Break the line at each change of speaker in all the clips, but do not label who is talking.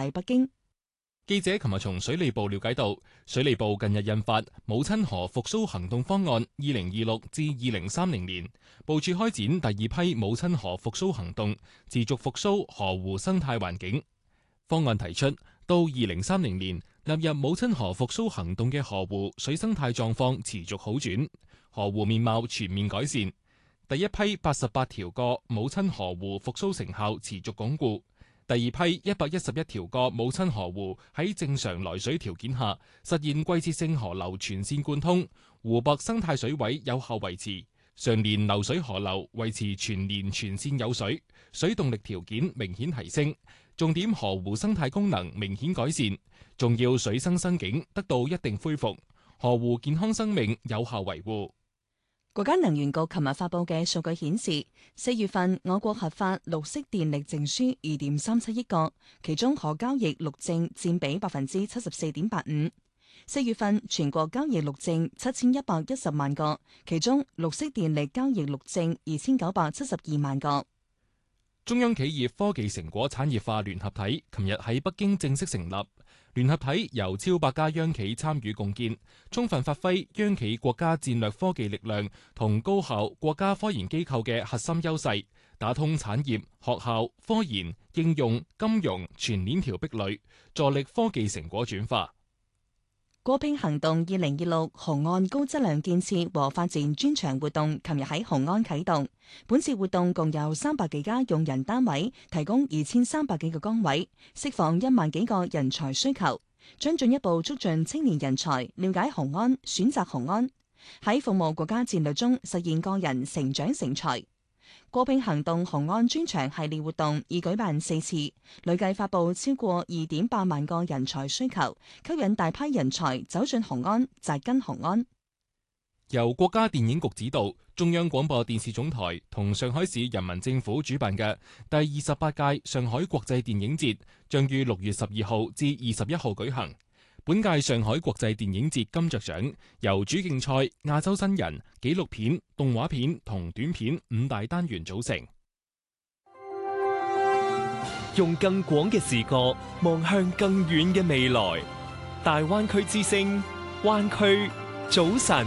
喺北京。
記者琴日從水利部了解到，水利部近日印發母親河復甦行動方案2026至2030年，部署開展第二批母親河復甦行動，持續復甦河湖生態環境。方案提出，到2030年納入母親河復甦行動嘅河湖水生態狀況持續好轉，河湖面貌全面改善。第一批88條個母親河湖復甦成效持續鞏固。第二批111條個母親河湖喺正常來水條件下，實現季節性河流全線貫通，湖泊生態水位有效維持，常年流水河流維持全年全線有水，水動力條件明顯提升，重點河湖生態功能明顯改善，重要水生生境得到一定恢復，河湖健康生命有效維護。
國家能源局琴日發佈嘅數據顯示，4月份我國核發綠色電力證書2.37億個，其中可交易綠證佔比74.85%。4月份全國交易綠證7110萬個，其中綠色電力交易綠證2972萬個。
中央企業科技成果產業化聯合體琴日喺北京正式成立。聯合體由超百家央企參與共建，充分發揮央企國家戰略科技力量同高校國家科研機構嘅核心優勢，打通產業、學校、科研、應用、金融全鏈條壁壘，助力科技成果轉化。
國乒行動2026紅岸高質量建設和發展專場活動琴日喺紅岸啟動。本次活動共有300幾家用人單位，提供2300幾個崗位，釋放1萬幾個人才需求，將進一步促進青年人才了解紅岸、選擇紅岸，喺服務國家戰略中實現個人成長成才。國乒行動紅岸專場系列活動已舉辦4次，累計發佈超過2.8萬個人才需求，吸引大批人才走進紅岸，扎根紅岸。
由國家電影局指導，中央廣播電視總台同上海市人民政府主辦嘅第28屆上海國際電影節，將於6月12號至21號舉行。本屆上海國際電影節金爵獎由主競賽、亞洲新人、紀錄片、動畫片同短片5大單元組成。
用更廣嘅視角望向更遠嘅未來，大灣區之聲，灣區早晨。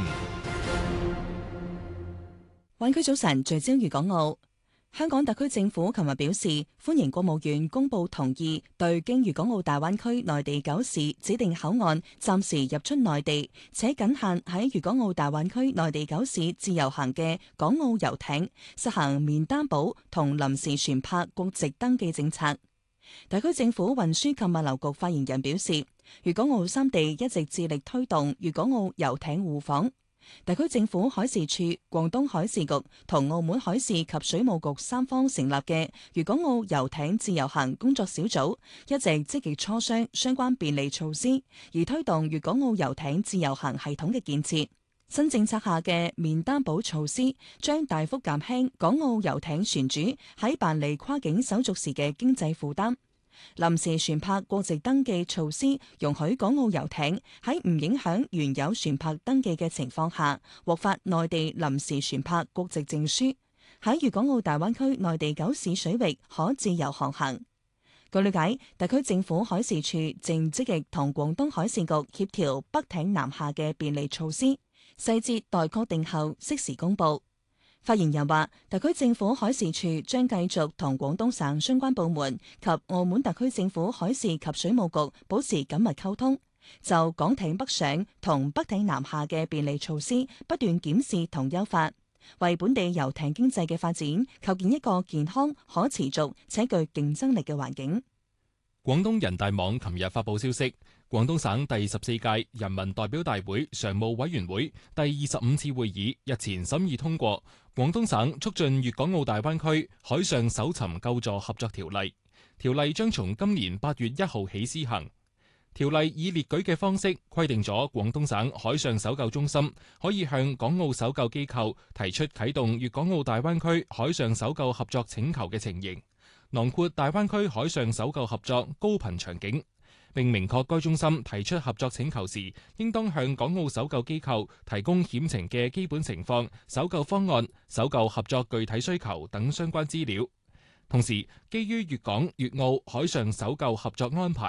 灣區早晨聚焦粵港澳。香港特區政府琴日表示，歡迎國務院公布同意對經粵港澳大灣區內地9市指定口岸暫時入出內地，且僅限喺粵港澳大灣區內地9市自由行嘅港澳遊艇，實行免擔保同臨時船舶國籍登記政策。特區政府運輸及物流局發言人表示，粵港澳三地一直致力推動粵港澳遊艇互訪。特區政府海事處、廣東海事局同澳門海事及水務局三方成立嘅粵港澳遊艇自由行工作小組，一直積極磋商相關便利措施，而推動粵港澳遊艇自由行系統嘅建設。新政策下嘅免擔保措施，將大幅減輕港澳遊艇船主喺辦理跨境手續時嘅經濟負擔。臨時船舶國籍登記措施容許港澳遊艇喺唔影響原有船舶登記嘅情況下，獲發內地臨時船舶國籍證書，喺粵港澳大灣區內地9市水域可自由航行。據了解，特區政府海事處正積極同廣東海事局協調北艇南下嘅便利措施，細節待確定後適時公佈。發言人話，特區政府海事處將繼續同廣東省相關部門及澳門特區政府海事及水務局保持緊密溝通，就港艇北上同北艇南下嘅便利措施不斷檢視同優化，為本地遊艇經濟嘅發展構建一個健康、可持續且具競爭力嘅環境。
廣東人大網琴日發布消息，廣東省第14屆人民代表大會常務委員會第25次會議日前審議通過廣東省促進粵港澳大灣區海上搜尋救助合作條例。條例將從今年8月1號起施行。條例以列舉嘅方式規定咗廣東省海上搜救中心可以向港澳搜救機構提出啟動粵港澳大灣區海上搜救合作請求嘅情形，囊括大灣區海上搜救合作高頻場景，並明確該中心提出合作請求時，應當向港澳搜救機構提供險情嘅基本情況、搜救方案、搜救合作具體需求等相關資料。同時，基於粵港粵澳海上搜救合作安排，